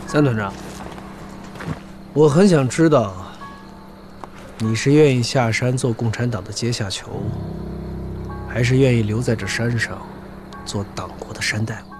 三团长，我很想知道，你是愿意下山做共产党的阶下囚，还是愿意留在这山上做党国的山大王？